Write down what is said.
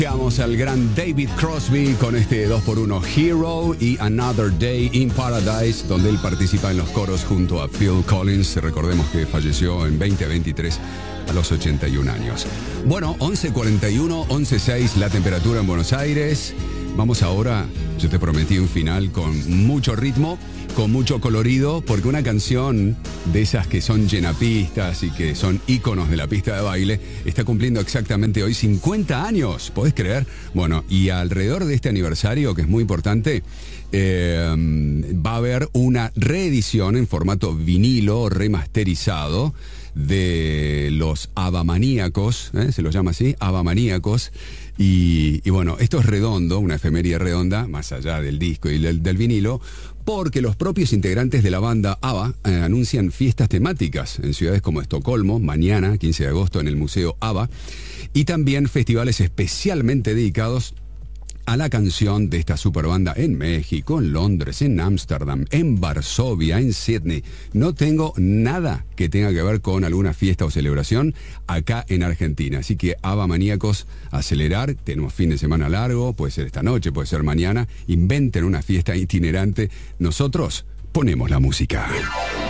Llegamos al gran David Crosby con este 2x1 Hero y Another Day in Paradise, donde él participa en los coros junto a Phil Collins. Recordemos que falleció en 2023 a los 81 años. Bueno, 11:41, 11:06 la temperatura en Buenos Aires. Vamos ahora, yo te prometí un final con mucho ritmo, con mucho colorido, porque una canción de esas que son llenapistas y que son íconos de la pista de baile está cumpliendo exactamente hoy 50 años, ¿podés creer? Bueno, y alrededor de este aniversario, que es muy importante, va a haber una reedición en formato vinilo remasterizado de los Avamaníacos, se los llama así, Avamaníacos. Y bueno, esto es redondo, una efeméride redonda, más allá del disco y del vinilo, porque los propios integrantes de la banda ABBA anuncian fiestas temáticas en ciudades como Estocolmo, mañana, 15 de agosto, en el Museo ABBA, y también festivales especialmente dedicados a la canción de esta superbanda en México, en Londres, en Ámsterdam, en Varsovia, en Sydney. No tengo nada que tenga que ver con alguna fiesta o celebración acá en Argentina. Así que ABBA maníacos, acelerar. Tenemos fin de semana largo, puede ser esta noche, puede ser mañana. Inventen una fiesta itinerante. Nosotros ponemos la música.